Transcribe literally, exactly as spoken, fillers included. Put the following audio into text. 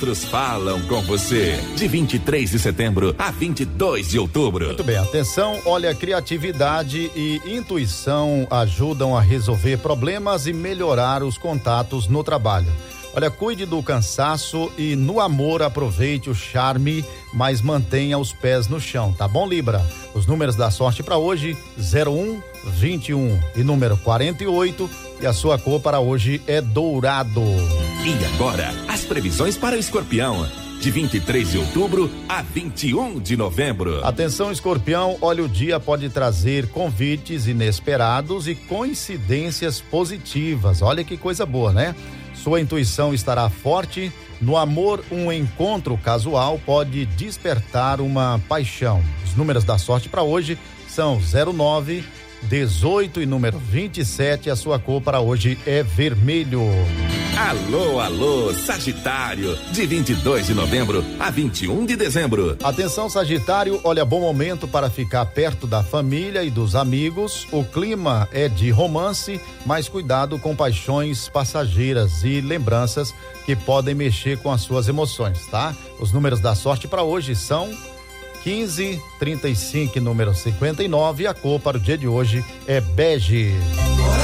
Outros falam com você. De vinte e três de setembro a vinte e dois de outubro. Muito bem, atenção, olha, criatividade e intuição ajudam a resolver problemas e melhorar os contatos no trabalho. Olha, cuide do cansaço e no amor aproveite o charme, mas mantenha os pés no chão, tá bom, Libra? Os números da sorte para hoje, zero um, vinte e um e número quarenta e oito, e a sua cor para hoje é dourado. E agora, as previsões para o Escorpião, de vinte e três de outubro a vinte e um de novembro. Atenção, Escorpião, olha, o dia pode trazer convites inesperados e coincidências positivas. Olha que coisa boa, né? Sua intuição estará forte. No amor, um encontro casual pode despertar uma paixão. Os números da sorte para hoje são zero nove, dezoito e número vinte e sete. A sua cor para hoje é vermelho. Alô, alô, Sagitário, de vinte e dois de novembro a vinte e um de dezembro. Atenção, Sagitário, olha, bom momento para ficar perto da família e dos amigos. O clima é de romance, mas cuidado com paixões passageiras e lembranças que podem mexer com as suas emoções, tá? Os números da sorte para hoje são quinze, trinta e cinco e número cinquenta e nove. A cor para o dia de hoje é bege.